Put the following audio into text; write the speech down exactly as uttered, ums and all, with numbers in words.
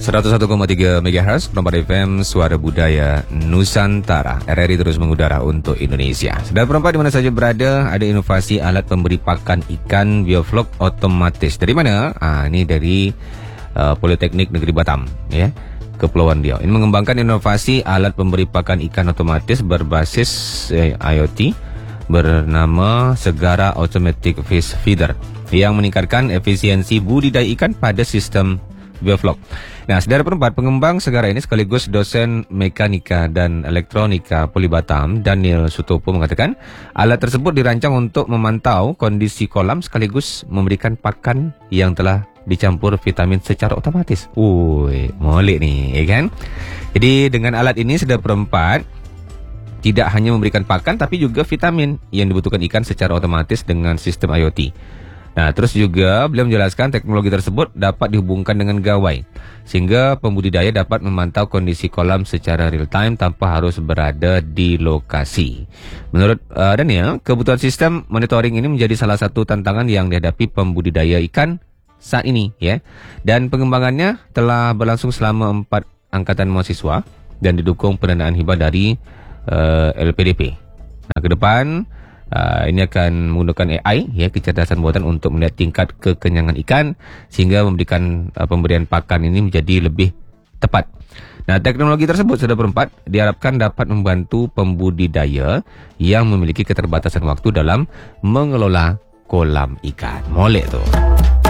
seratus satu koma tiga megahertz, Perempat F M, Suara Budaya Nusantara. R R I terus mengudara untuk Indonesia. Saudara perempat di mana saja berada, ada inovasi alat pemberi pakan ikan bioflok otomatis. Dari mana? Ah, ini dari uh, Politeknik Negeri Batam, ya, Kepulauan Riau. Ini mengembangkan inovasi alat pemberi pakan ikan otomatis berbasis eh, IoT bernama Segara Automatic Fish Feeder yang meningkatkan efisiensi budidaya ikan pada sistem bioflok. Nah, saudara perempat, pengembang Segara ini sekaligus dosen mekanika dan elektronika Poli Batam, Daniel Sutopo, mengatakan alat tersebut dirancang untuk memantau kondisi kolam sekaligus memberikan pakan yang telah dicampur vitamin secara otomatis. Wuih, molek nih, ya kan? Jadi dengan alat ini saudara perempat tidak hanya memberikan pakan tapi juga vitamin yang dibutuhkan ikan secara otomatis dengan sistem IoT. Nah, terus juga beliau menjelaskan teknologi tersebut dapat dihubungkan dengan gawai sehingga pembudidaya dapat memantau kondisi kolam secara real time tanpa harus berada di lokasi. Menurut uh, Daniel, kebutuhan sistem monitoring ini menjadi salah satu tantangan yang dihadapi pembudidaya ikan saat ini, ya. Dan pengembangannya telah berlangsung selama empat angkatan mahasiswa dan didukung pendanaan hibah dari uh, L P D P. Nah, ke depan Uh, ini akan menggunakan A I, ya, kecerdasan buatan untuk melihat tingkat kekenyangan ikan sehingga memberikan uh, pemberian pakan ini menjadi lebih tepat. Nah, teknologi tersebut sudah berempat diharapkan dapat membantu pembudidaya yang memiliki keterbatasan waktu dalam mengelola kolam ikan. Molek tuh.